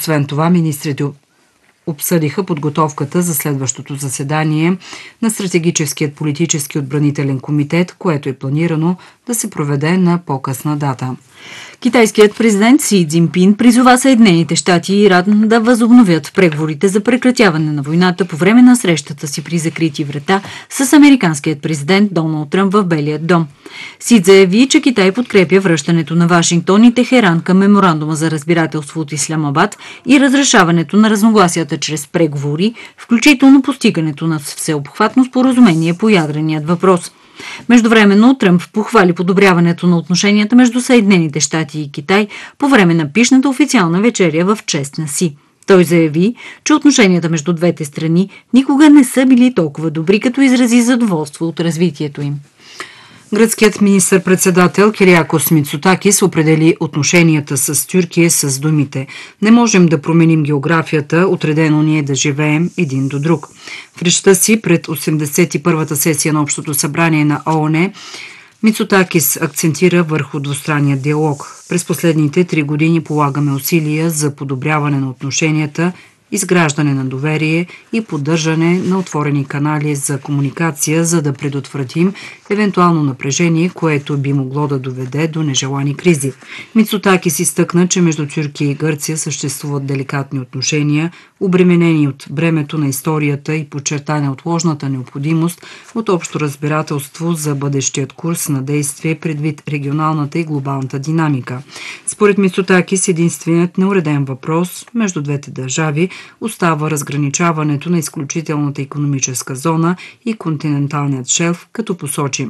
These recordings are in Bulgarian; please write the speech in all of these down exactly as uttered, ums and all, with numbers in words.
Освен това, министрите обсъдиха подготовката за следващото заседание на Стратегическият политически отбранителен комитет, което е планирано да се проведе на по-късна дата. Китайският президент Си Цзинпин призова Съединените щати и Иран да възобновят преговорите за прекратяване на войната по време на срещата си при закрити врата с американският президент Доналд Тръмп в Белия дом. Си заяви, че Китай подкрепя връщането на Вашингтон и Техеран към меморандума за разбирателство от Исламабад и разрешаването на разногласията чрез преговори, включително постигането на всеобхватно споразумение по ядреният въпрос. Междувременно Тръмп похвали подобряването на отношенията между Съединените щати и Китай по време на пишната официална вечеря в чест на Си. Той заяви, че отношенията между двете страни никога не са били толкова добри, като изрази задоволство от развитието им. Гръцкият министър-председател Кириакос Мицотакис определи отношенията с Тюркия с думите: "Не можем да променим географията, отредено ни е да живеем един до друг." В речта си пред осемдесет и първата сесия на Общото събрание на ООН Мицотакис акцентира върху двустранния диалог. През последните три години полагаме усилия за подобряване на отношенията, изграждане на доверие и поддържане на отворени канали за комуникация, за да предотвратим евентуално напрежение, което би могло да доведе до нежелани кризи. Мицотакис изтъкна, че между Тюркия и Гърция съществуват деликатни отношения, обременени от бремето на историята, и подчерта неотложната необходимост от общо разбирателство за бъдещият курс на действие предвид регионалната и глобалната динамика. Според Мицотакис, единственият неуреден въпрос между двете държави остава разграничаването на изключителната икономическа зона и континенталният шелф, като посочи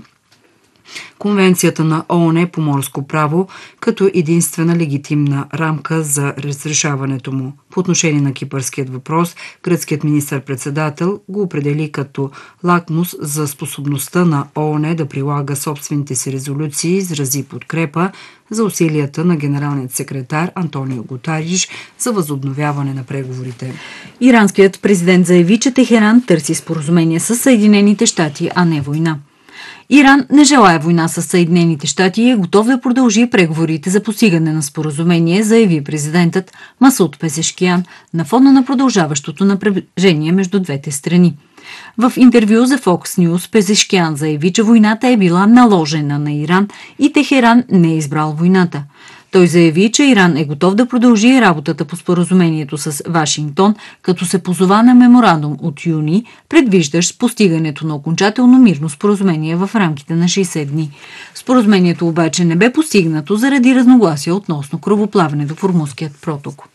Конвенцията на ООН по морско право като единствена легитимна рамка за разрешаването му. По отношение на кипърският въпрос, гръцкият министър-председател го определи като лакмус за способността на ООН да прилага собствените си резолюции и изрази подкрепа за усилията на генералният секретар Антонио Гутариш за възобновяване на преговорите. Иранският президент заяви, че Техеран търси споразумение с Съединените щати, а не война. Иран не желая война с Съединените щати и е готов да продължи преговорите за постигане на споразумение, заяви президентът Масуд Пезешкиян на фона на продължаващото напрежение между двете страни. В интервю за Fox News Пезешкиян заяви, че войната е била наложена на Иран и Техеран не е избрал войната. Той заяви, че Иран е готов да продължи работата по споразумението с Вашингтон, като се позова на меморандум от юни, предвиждащ постигането на окончателно мирно споразумение в рамките на шейсет дни. Споразумението обаче не бе постигнато заради разногласия относно корабоплаването в Ормузският проток.